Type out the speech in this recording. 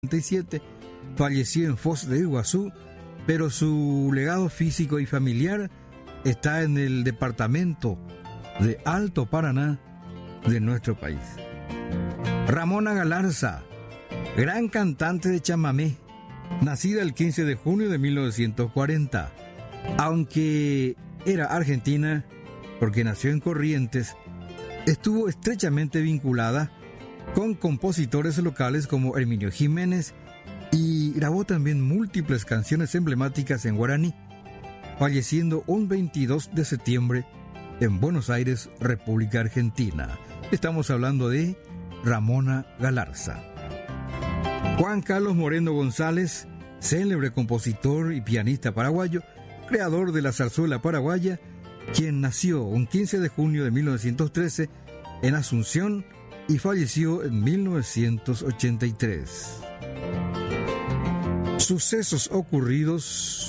falleció en Foz de Iguazú, pero su legado físico y familiar está en el departamento de Alto Paraná de nuestro país. Ramona Galarza, gran cantante de chamamé, nacida el 15 de junio de 1940. Aunque era argentina, porque nació en Corrientes, estuvo estrechamente vinculada con compositores locales como Herminio Jiménez y grabó también múltiples canciones emblemáticas en guaraní, falleciendo un 22 de septiembre en Buenos Aires, República Argentina. Estamos hablando de Ramona Galarza. Juan Carlos Moreno González, célebre compositor y pianista paraguayo, creador de la zarzuela paraguaya, quien nació un 15 de junio de 1913 en Asunción y falleció en 1983. Sucesos ocurridos